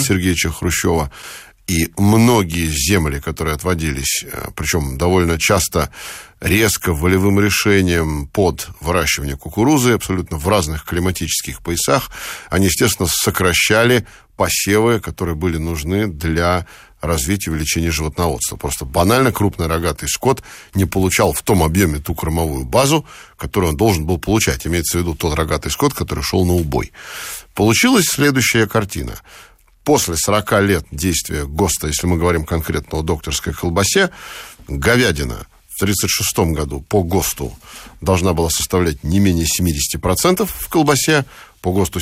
Сергеевича Хрущева. И многие земли, которые отводились, причем довольно часто резко, волевым решением под выращивание кукурузы, абсолютно в разных климатических поясах, они, естественно, сокращали посевы, которые были нужны для развития и увеличения животноводства. Просто банально крупный рогатый скот не получал в том объеме ту кормовую базу, которую он должен был получать. Имеется в виду тот рогатый скот, который шел на убой. Получилась следующая картина. После 40 лет действия ГОСТа, если мы говорим конкретно о докторской колбасе, говядина в 1936 году по ГОСТу должна была составлять не менее 70% в колбасе, по ГОСТу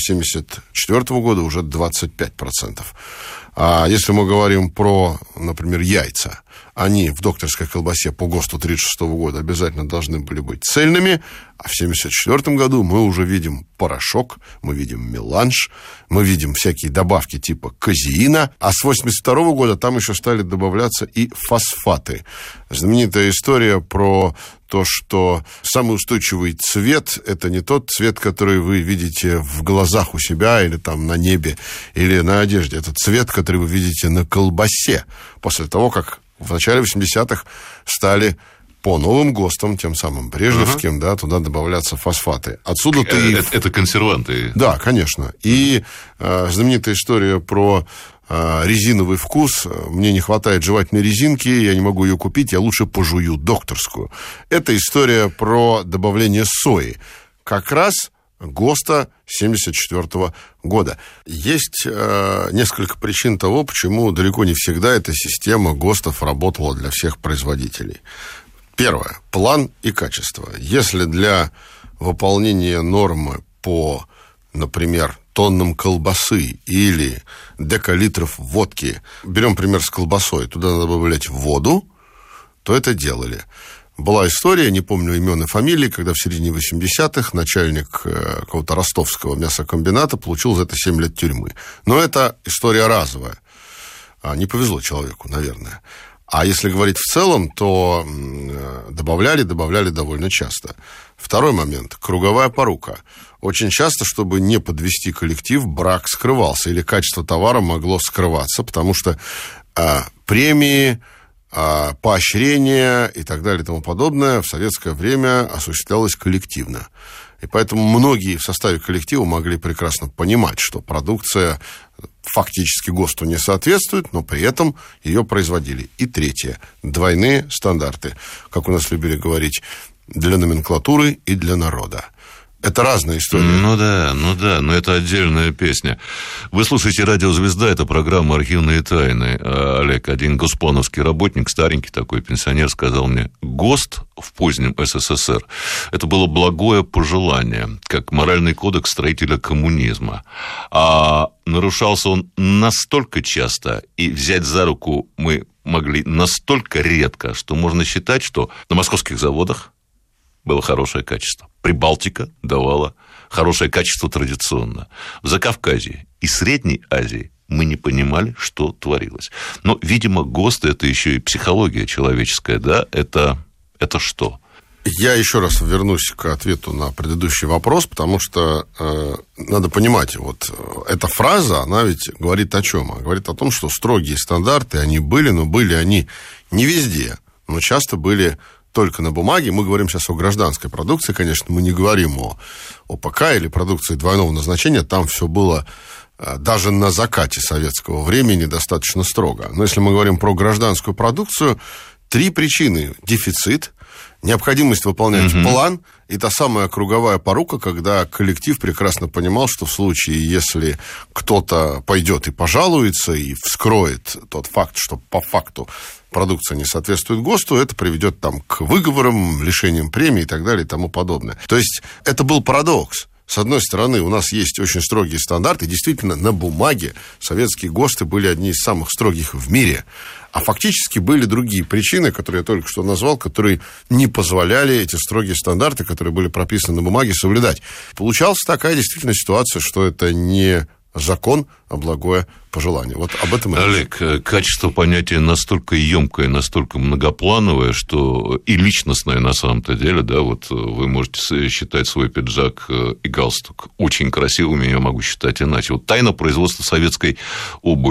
1974 года уже 25%. А если мы говорим про, например, яйца, они в докторской колбасе по ГОСТу 1936 года обязательно должны были быть цельными, а в 1974 году мы уже видим порошок, мы видим меланж, мы видим всякие добавки типа казеина, а с 1982 года там еще стали добавляться и фосфаты. Знаменитая история про то, что самый устойчивый цвет – это не тот цвет, который вы видите в глазах у себя или там на небе, или на одежде. Это цвет, который вы видите на колбасе. После того, как в начале 80-х стали по новым ГОСТам, тем самым брежневским, да, туда добавляться фосфаты. Отсюда-то и... Это консерванты. Да, конечно. И знаменитая история про резиновый вкус. Мне не хватает жевательной резинки, я не могу ее купить, я лучше пожую докторскую. Это история про добавление сои. Как раз ГОСТа 1974 года. Есть несколько причин того, почему далеко не всегда эта система ГОСТов работала для всех производителей. Первое. План и качество. Если для выполнения нормы по, например, тоннам колбасы или декалитров водки, берем пример с колбасой, туда надо добавлять воду, то это делали. Была история, не помню имен и фамилии, когда в середине 80-х начальник какого-то ростовского мясокомбината получил за это 7 лет тюрьмы. Но это история разовая. Не повезло человеку, наверное. А если говорить в целом, то добавляли довольно часто. Второй момент. Круговая порука. Очень часто, чтобы не подвести коллектив, брак скрывался, или качество товара могло скрываться, потому что премии, поощрения и так далее и тому подобное в советское время осуществлялось коллективно. И поэтому многие в составе коллектива могли прекрасно понимать, что продукция фактически ГОСТу не соответствует, но при этом ее производили. И третье. Двойные стандарты. Как у нас любили говорить, для номенклатуры и для народа. Это разная история. Ну да, но это отдельная песня. Вы слушаете «Радио Звезда», это программа «Архивные тайны». Олег, один госплановский работник, старенький такой пенсионер, сказал мне: ГОСТ в позднем СССР – это было благое пожелание, как моральный кодекс строителя коммунизма. А нарушался он настолько часто, и взять за руку мы могли настолько редко, что можно считать, что на московских заводах было хорошее качество. Прибалтика давала хорошее качество традиционно. В Закавказье и Средней Азии мы не понимали, что творилось. Но, видимо, ГОСТ – это еще и психология человеческая, да? Это что? Я еще раз вернусь к ответу на предыдущий вопрос, потому что надо понимать, вот эта фраза, она ведь говорит о чем? Она говорит о том, что строгие стандарты, они были, но были они не везде, но часто были только на бумаге. Мы говорим сейчас о гражданской продукции, конечно, мы не говорим о ОПК или продукции двойного назначения, там все было даже на закате советского времени достаточно строго. Но если мы говорим про гражданскую продукцию, 3 причины: дефицит, необходимость выполнять план и та самая круговая порука, когда коллектив прекрасно понимал, что в случае, если кто-то пойдет и пожалуется, и вскроет тот факт, что по факту продукция не соответствует ГОСТу, это приведет там к выговорам, лишениям премии и так далее и тому подобное. То есть это был парадокс. С одной стороны, у нас есть очень строгие стандарты, действительно, на бумаге советские ГОСТы были одни из самых строгих в мире. А фактически были другие причины, которые я только что назвал, которые не позволяли эти строгие стандарты, которые были прописаны на бумаге, соблюдать. Получалась такая действительно ситуация, что это не закон, а благое пожелание. Вот об этом и Олег, качество понятия настолько емкое, настолько многоплановое, что и личностное на самом-то деле, да, вот вы можете считать свой пиджак и галстук очень красивыми, я могу считать иначе. Вот тайна производства советской обуви.